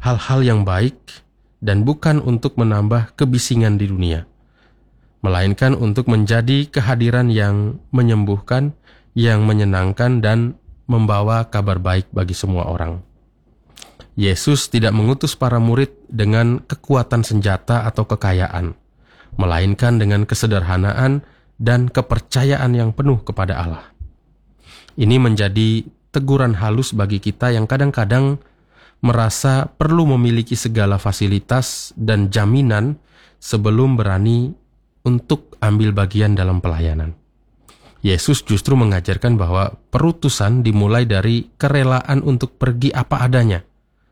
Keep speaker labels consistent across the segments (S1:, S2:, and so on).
S1: hal-hal yang baik dan bukan untuk menambah kebisingan di dunia, melainkan untuk menjadi kehadiran yang menyembuhkan, yang menyenangkan dan membawa kabar baik bagi semua orang. Yesus tidak mengutus para murid dengan kekuatan senjata atau kekayaan, melainkan dengan kesederhanaan dan kepercayaan yang penuh kepada Allah. Ini menjadi teguran halus bagi kita yang kadang-kadang merasa perlu memiliki segala fasilitas dan jaminan sebelum berani untuk ambil bagian dalam pelayanan. Yesus justru mengajarkan bahwa perutusan dimulai dari kerelaan untuk pergi apa adanya.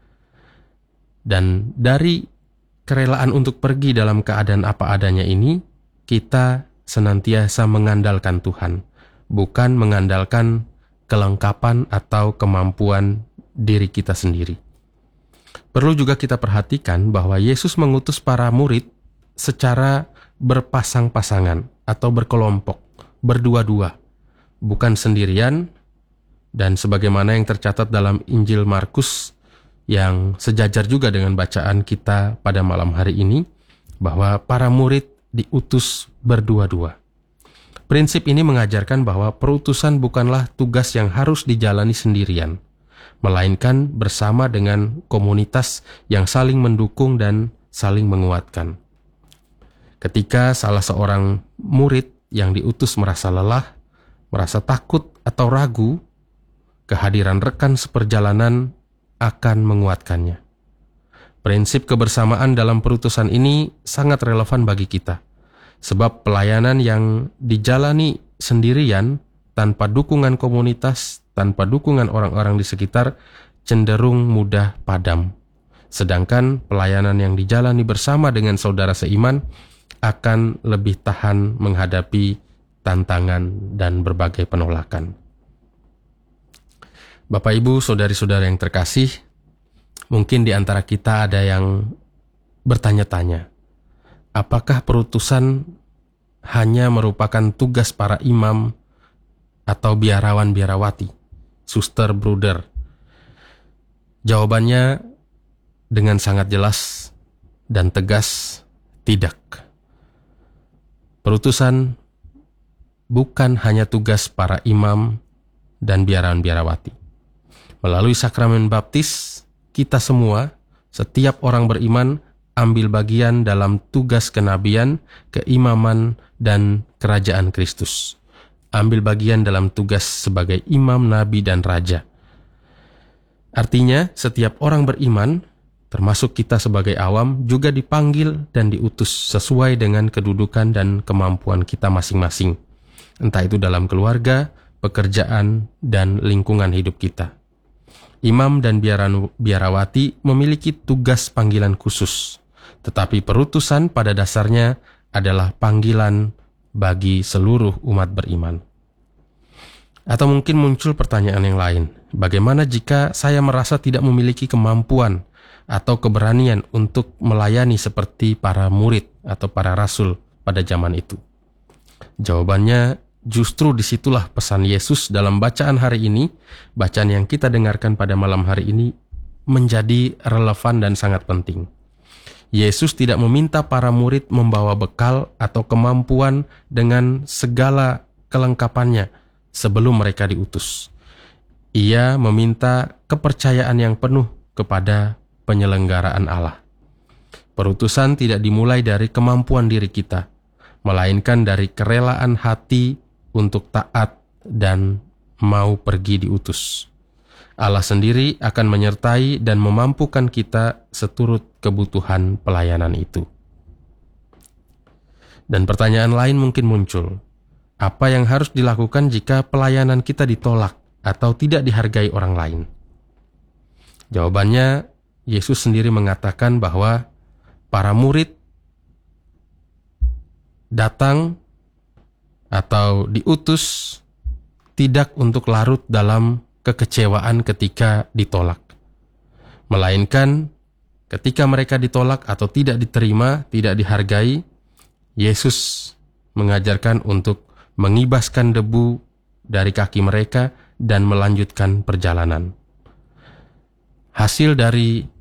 S1: Dan dari kerelaan untuk pergi dalam keadaan apa adanya ini, kita senantiasa mengandalkan Tuhan, bukan mengandalkan kelengkapan atau kemampuan diri kita sendiri. Perlu juga kita perhatikan bahwa Yesus mengutus para murid secara berpasang-pasangan atau berkelompok, berdua-dua, bukan sendirian, dan sebagaimana yang tercatat dalam Injil Markus yang sejajar juga dengan bacaan kita pada malam hari ini, bahwa para murid diutus berdua-dua. Prinsip ini mengajarkan bahwa perutusan bukanlah tugas yang harus dijalani sendirian, melainkan bersama dengan komunitas yang saling mendukung dan saling menguatkan. Ketika salah seorang murid yang diutus merasa lelah, merasa takut atau ragu, kehadiran rekan seperjalanan akan menguatkannya. Prinsip kebersamaan dalam perutusan ini sangat relevan bagi kita, sebab pelayanan yang dijalani sendirian tanpa dukungan komunitas, tanpa dukungan orang-orang di sekitar, cenderung mudah padam. Sedangkan pelayanan yang dijalani bersama dengan saudara seiman akan lebih tahan menghadapi tantangan dan berbagai penolakan. Bapak, Ibu, saudari-saudara yang terkasih, mungkin di antara kita ada yang bertanya-tanya, apakah perutusan hanya merupakan tugas para imam atau biarawan-biarawati, suster, bruder? Jawabannya dengan sangat jelas dan tegas, tidak. Perutusan bukan hanya tugas para imam dan biarawan-biarawati. Melalui sakramen baptis, kita semua, setiap orang beriman, ambil bagian dalam tugas kenabian, keimaman, dan kerajaan Kristus. Ambil bagian dalam tugas sebagai imam, nabi, dan raja. Artinya, setiap orang beriman, termasuk kita sebagai awam, juga dipanggil dan diutus sesuai dengan kedudukan dan kemampuan kita masing-masing. Entah itu dalam keluarga, pekerjaan, dan lingkungan hidup kita. Imam dan biarawati memiliki tugas panggilan khusus, tetapi perutusan pada dasarnya adalah panggilan bagi seluruh umat beriman. Atau mungkin muncul pertanyaan yang lain, bagaimana jika saya merasa tidak memiliki kemampuan atau keberanian untuk melayani seperti para murid atau para rasul pada zaman itu? Jawabannya, justru disitulah pesan Yesus dalam bacaan hari ini, bacaan yang kita dengarkan pada malam hari ini, menjadi relevan dan sangat penting. Yesus tidak meminta para murid membawa bekal atau kemampuan dengan segala kelengkapannya sebelum mereka diutus. Ia meminta kepercayaan yang penuh kepada penyelenggaraan Allah. Perutusan tidak dimulai dari kemampuan diri kita, melainkan dari kerelaan hati untuk taat dan mau pergi diutus. Allah sendiri akan menyertai dan memampukan kita seturut kebutuhan pelayanan itu. Dan pertanyaan lain mungkin muncul. Apa yang harus dilakukan jika pelayanan kita ditolak atau tidak dihargai orang lain? Jawabannya, Yesus sendiri mengatakan bahwa para murid datang atau diutus tidak untuk larut dalam kekecewaan ketika ditolak, melainkan ketika mereka ditolak atau tidak diterima, tidak dihargai, Yesus mengajarkan untuk mengibaskan debu dari kaki mereka dan melanjutkan perjalanan. Hasil dari